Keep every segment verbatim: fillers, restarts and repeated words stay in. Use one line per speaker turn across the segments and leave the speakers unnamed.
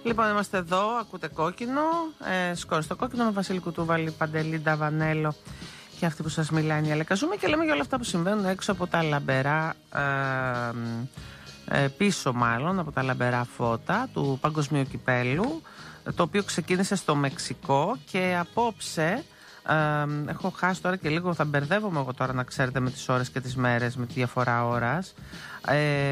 Λοιπόν, είμαστε εδώ, ακούτε Κόκκινο, ε, σκόρ στο Κόκκινο με Βασίλη Κουτούβαλη, Παντελή Νταβανέλο και αυτή που σας μιλάει η Αλέκα Ζούμε και λέμε για όλα αυτά που συμβαίνουν έξω από τα λαμπερά, ε, ε, πίσω μάλλον από τα λαμπερά φώτα του Παγκοσμίου Κυπέλου, το οποίο ξεκίνησε στο Μεξικό και απόψε, ε, έχω χάσει τώρα και λίγο, θα μπερδεύομαι εγώ τώρα να ξέρετε με τις ώρες και τις μέρες, με τη διαφορά ώρας. Ε,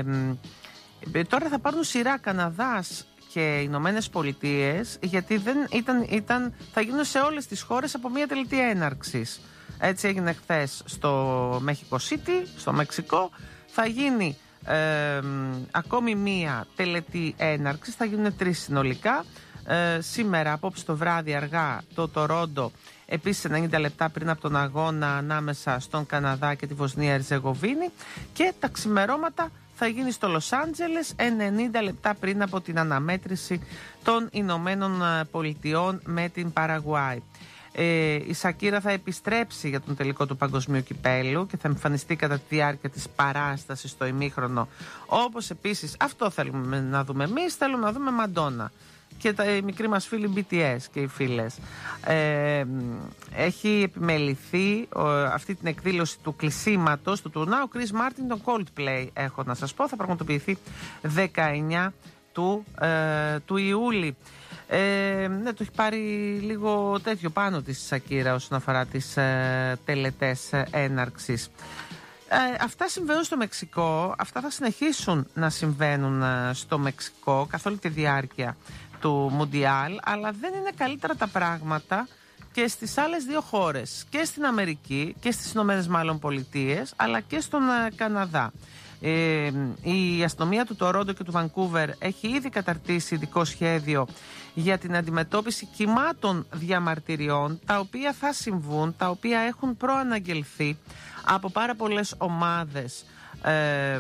τώρα θα πάρουν σειρά Καναδάς και Ηνωμένες Πολιτείες, γιατί δεν ήταν, ήταν, θα γίνουν σε όλες τις χώρες από μια τελετή έναρξης. Έτσι έγινε χθες στο Mexico City, στο Μεξικό. Θα γίνει ε, ακόμη μία τελετή έναρξης, θα γίνουν τρεις συνολικά. Ε, σήμερα, απόψε το βράδυ αργά, το Τορόντο, επίσης ενενήντα λεπτά πριν από τον αγώνα ανάμεσα στον Καναδά και τη Βοσνία Ερζεγοβίνη, και τα ξημερώματα θα γίνει στο Λος Άντζελες ενενήντα λεπτά πριν από την αναμέτρηση των Ηνωμένων Πολιτειών με την Παραγουάη. Ε, η Σακύρα θα επιστρέψει για τον τελικό του Παγκοσμίου Κυπέλου και θα εμφανιστεί κατά τη διάρκεια της παράστασης στο ημίχρονο. Όπως επίσης, αυτό θέλουμε να δούμε εμείς, θέλουμε να δούμε Μαντόνα και τα, οι μικροί μας φίλοι μπι τι ες και οι φίλες. Ε, έχει επιμεληθεί ο, αυτή την εκδήλωση του κλεισίματος του τουρνά ο Chris Martin, τον Coldplay, έχω να σας πω, θα πραγματοποιηθεί δεκαεννιά του, ε, του Ιούλη. Ε, ναι, το έχει πάρει λίγο τέτοιο πάνω της Σακύρα όσον αφορά τις ε, τελετές ε, έναρξης. Ε, αυτά συμβαίνουν στο Μεξικό, αυτά θα συνεχίσουν να συμβαίνουν ε, στο Μεξικό καθ' όλη τη διάρκεια του Μουντιάλ, αλλά δεν είναι καλύτερα τα πράγματα και στις άλλες δύο χώρες, και στην Αμερική και στις Ηνωμένες μάλλον Πολιτείες, αλλά και στον ε, Καναδά. Ε, η αστυνομία του Τορόντο και του Βανκούβερ έχει ήδη καταρτήσει ειδικό σχέδιο για την αντιμετώπιση κυμάτων διαμαρτυριών, τα οποία θα συμβούν, τα οποία έχουν προαναγγελθεί από πάρα πολλές ομάδες ε, ε,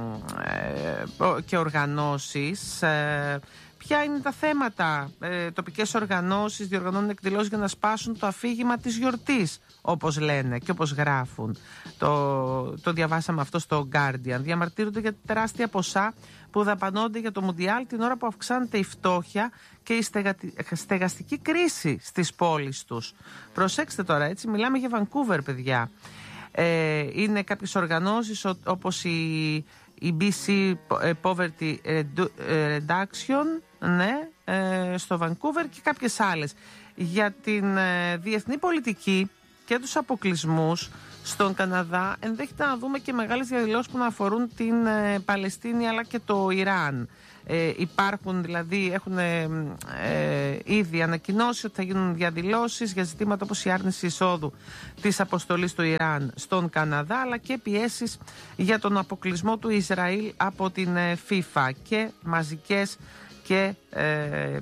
και οργανώσεις. Ε, ποια είναι τα θέματα? Ε, τοπικές οργανώσεις διοργανώνουν εκδηλώσεις για να σπάσουν το αφήγημα της γιορτής, όπως λένε και όπως γράφουν. Το, το διαβάσαμε αυτό στο Guardian. Διαμαρτύρονται για τεράστια ποσά που δαπανώνται για το Μουντιάλ την ώρα που αυξάνεται η φτώχεια και η στεγα, στεγαστική κρίση στις πόλεις τους. Προσέξτε τώρα, έτσι, μιλάμε για Vancouver, παιδιά. Ε, είναι κάποιες οργανώσεις όπως η, η μπι σι Poverty Reduction, ναι, ε, στο Vancouver, και κάποιες άλλες για την ε, διεθνή πολιτική και τους αποκλεισμούς. Στον Καναδά ενδέχεται να δούμε και μεγάλες διαδηλώσεις που να αφορούν την ε, Παλαιστίνη αλλά και το Ιράν. Ε, υπάρχουν δηλαδή, έχουν ε, ε, ήδη ανακοινώσει ότι θα γίνουν διαδηλώσεις για ζητήματα όπως η άρνηση εισόδου της αποστολής του Ιράν στον Καναδά, αλλά και πιέσεις για τον αποκλεισμό του Ισραήλ από την ε, FIFA και μαζικές και, ε,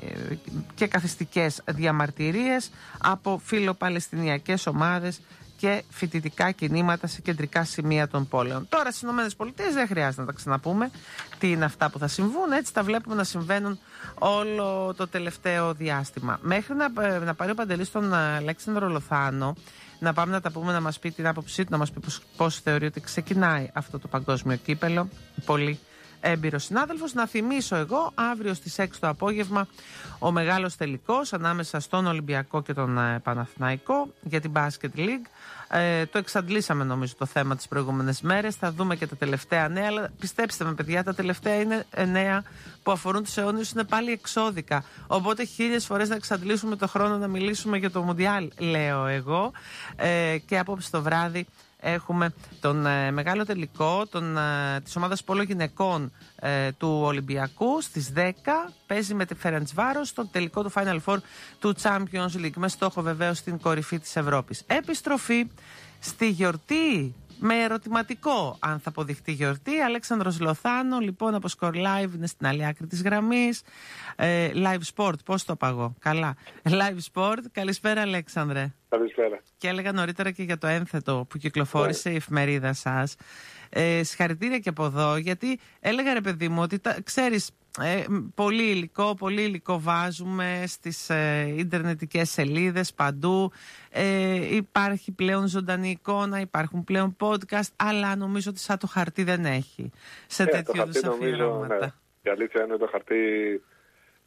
και καθιστικές διαμαρτυρίες από φιλοπαλαιστινιακές ομάδες και φοιτητικά κινήματα σε κεντρικά σημεία των πόλεων. Τώρα στις ΗΠΑ δεν χρειάζεται να τα ξαναπούμε τι είναι αυτά που θα συμβούν, έτσι τα βλέπουμε να συμβαίνουν όλο το τελευταίο διάστημα. Μέχρι να, να πάρει ο Παντελής τον Αλέξανδρο Λοθάνο, να πάμε να τα πούμε, να μας πει την άποψή του, να μας πει πώς, πώς θεωρεί ότι ξεκινάει αυτό το παγκόσμιο κύπελο. Πολύ έμπειρος συνάδελφος. Να θυμίσω εγώ, αύριο στις έξι το απόγευμα ο μεγάλος τελικός ανάμεσα στον Ολυμπιακό και τον ε, Παναθηναϊκό για την Basket League. Ε, το εξαντλήσαμε νομίζω το θέμα τις προηγούμενες μέρες. Θα δούμε και τα τελευταία νέα, αλλά πιστέψτε με παιδιά, τα τελευταία είναι νέα που αφορούν τους αιώνιους, είναι πάλι εξώδικα. Οπότε χίλιες φορές να εξαντλήσουμε το χρόνο να μιλήσουμε για το Μουντιάλ, λέω εγώ. Ε, και απόψε το βράδυ έχουμε τον ε, μεγάλο τελικό τον, ε, της ομάδας πόλο γυναικών ε, του Ολυμπιακού στις δέκα. Παίζει με τη Φερεντσβάρος στον τελικό του Final Four του Champions League, με στόχο βεβαίως στην κορυφή της Ευρώπης. Επιστροφή στη γιορτή με ερωτηματικό αν θα αποδειχτεί γιορτή. Αλέξανδρος Λοθάνο λοιπόν από Score Live είναι στην άλλη άκρη της γραμμής. ε, Live Sport, πώς το παγώ, καλά. Live Sport, καλησπέρα Αλέξανδρε.
Καλησπέρα.
Και έλεγα νωρίτερα και για το ένθετο που κυκλοφόρησε yeah. η εφημερίδα σας. Ε, συγχαρητήρια και από εδώ, γιατί έλεγα ρε παιδί μου ότι τα, ξέρεις, ε, πολύ υλικό, πολύ υλικό βάζουμε στις ε, ιντερνετικές σελίδες παντού. Ε, υπάρχει πλέον ζωντανή εικόνα, υπάρχουν πλέον podcast, αλλά νομίζω ότι σαν το χαρτί δεν έχει σε ε, τέτοιου είδους αφιερώματα. Ναι.
Η αλήθεια είναι το χαρτί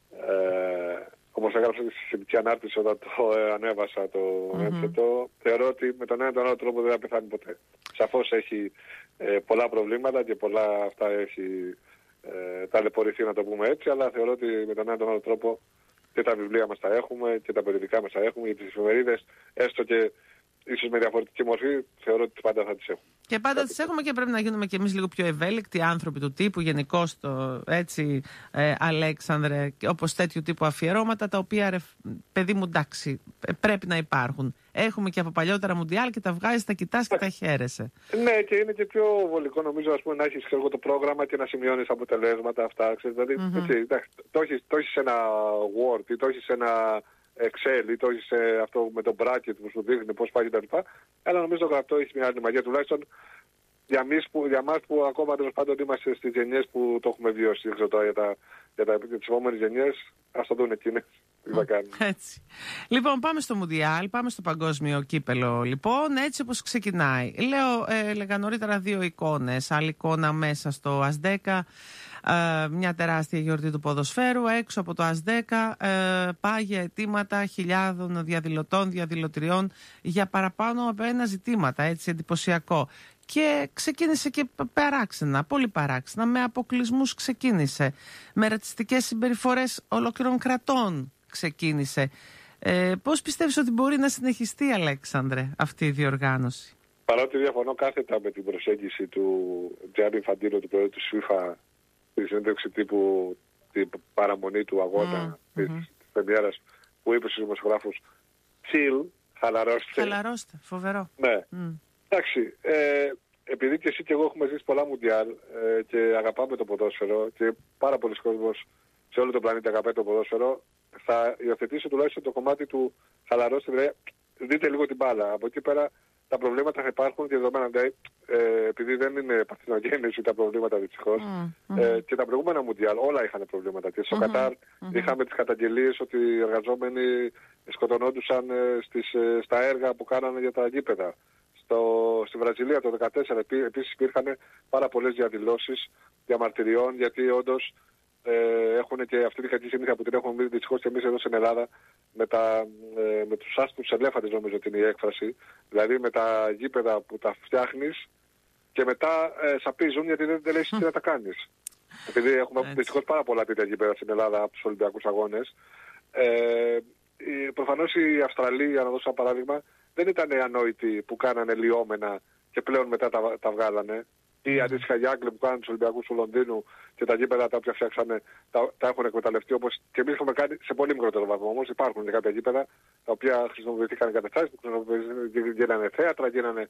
Ε, όπως έγραψα στη συλλογική ανάρτηση όταν το ε, ανέβασα το mm-hmm. το θεωρώ ότι με τον ένα τον άλλο τρόπο δεν θα πεθάνει ποτέ. Σαφώς έχει ε, πολλά προβλήματα και πολλά αυτά έχει ε, ταλαιπωρηθεί, να το πούμε έτσι, αλλά θεωρώ ότι με τον ένα τον άλλο τρόπο και τα βιβλία μας τα έχουμε και τα περιοδικά μας τα έχουμε, για τις εφημερίδες, έστω και ίσως με διαφορετική μορφή, θεωρώ ότι πάντα θα τις έχουμε.
Και πάντα τις έχουμε και πρέπει να γίνουμε κι εμείς λίγο πιο ευέλικτοι άνθρωποι του τύπου, γενικώς το έτσι, ε, Αλέξανδρε, όπως τέτοιου τύπου αφιερώματα, τα οποία, ρε, παιδί μου, εντάξει, πρέπει να υπάρχουν. Έχουμε και από παλιότερα Μουντιάλ και τα βγάζεις, τα κοιτάς και τα χαίρεσαι.
Ναι, και είναι και πιο βολικό νομίζω, ας πούμε, να έχεις ξέρω, το πρόγραμμα και να σημειώνεις αποτελέσματα αυτά. Ξέρεις, δηλαδή, mm-hmm. έτσι, εντάξει, το έχεις, το έχεις σε ένα Word ή το έχεις σε ένα Excel ή το έχεις σε αυτό με το bracket που σου δείχνει πώς πάει κτλ. Αλλά νομίζω το γραπτό έχει μια άλλη μαγεία, τουλάχιστον για, εμείς που, για μας που ακόμα τέλος πάντων είμαστε στις γενιές που το έχουμε βιώσει. Δεν ξέρω τώρα για, τα, για, τα, για τις επόμενες γενιές, ας το δουν εκείνες.
Έτσι. Λοιπόν, πάμε στο Μουντιάλ, πάμε στο παγκόσμιο κύπελο. Λοιπόν, έτσι όπως ξεκινάει. Λέω, ε, έλεγα νωρίτερα δύο εικόνες. Άλλη εικόνα μέσα στο ΑΣΔΕΚΑ, ε, μια τεράστια γιορτή του ποδοσφαίρου. Έξω από το ΑΣΔΕΚΑ, ε, πάγια αιτήματα χιλιάδων διαδηλωτών, διαδηλωτριών για παραπάνω από ένα ζητήματα. Έτσι, εντυπωσιακό. Και ξεκίνησε και παράξενα, πολύ παράξενα. Με αποκλεισμούς ξεκίνησε. Με ρατσιστικές συμπεριφορές ολόκληρων κρατών ξεκίνησε. Ε, πώς πιστεύεις ότι μπορεί να συνεχιστεί, Αλέξανδρε, αυτή η διοργάνωση?
Παρότι διαφωνώ κάθετα με την προσέγγιση του Τζιάννη Ινφαντίνο, του πρόεδρου της FIFA, τη συνέντευξη τύπου, την παραμονή του αγώνα mm, της mm-hmm. πρεμιέρας, που είπε στους δημοσιογράφους chill, χαλαρώστε.
Χαλαρώστε, φοβερό.
Ναι. Mm. Εντάξει, ε, επειδή και εσύ και εγώ έχουμε ζήσει πολλά Μουντιάλ ε, και αγαπάμε το ποδόσφαιρο και πάρα πολλοί κόσμος σε όλο τον πλανήτη αγαπάει το ποδόσφαιρο, θα υιοθετήσω τουλάχιστον το κομμάτι του χαλαρώστε, δηλαδή δείτε λίγο την μπάλα. Από εκεί πέρα τα προβλήματα θα υπάρχουν και δεδομένα, δηλαδή, ε, επειδή δεν είναι παθηνογέννηση τα προβλήματα δυστυχώς, mm-hmm. ε, και τα προηγούμενα Μουντιάλ όλα είχαν προβλήματα. Και στο mm-hmm. Κατάρ mm-hmm. είχαμε τις καταγγελίες ότι οι εργαζόμενοι σκοτωνόντουσαν ε, στις, ε, στα έργα που κάνανε για τα γήπεδα. Στο, στη Βραζιλία το δύο χιλιάδες δεκατέσσερα επί, επίσης υπήρχαν πάρα πολλές διαδηλώσεις διαμαρτυριών, γιατί όντως ε, έχουν και αυτή τη κακή συνήθεια που την έχουμε δει δυστυχώς και εμείς εδώ στην Ελλάδα με, τα, ε, με τους άσπρους ελέφαντες, νομίζω ότι είναι η έκφραση, δηλαδή με τα γήπεδα που τα φτιάχνεις και μετά ε, σαπίζουν γιατί δεν, δεν λες τι να τα κάνεις. Επειδή έχουμε δυστυχώς πάρα πολλά τέτοια γήπεδα στην Ελλάδα από τους Ολυμπιακούς Αγώνες. Ε, προφανώς οι Αυστραλοί, για να δώσω ένα παράδειγμα, δεν ήταν ανόητοι που κάνανε λιώμενα και πλέον μετά τα, τα βγάλανε. Ή αντίστοιχα οι Άγγλοι που κάνανε τους Ολυμπιακούς του Λονδίνου και τα γήπεδα τα οποία φτιάξανε τα, τα έχουν εκμεταλλευτεί, όπως και εμείς έχουμε κάνει σε πολύ μικρότερο βαθμό. Όμως υπάρχουν και κάποια γήπεδα τα οποία χρησιμοποιήθηκαν εγκαταστάσεις που γίνανε θέατρα, γίνανε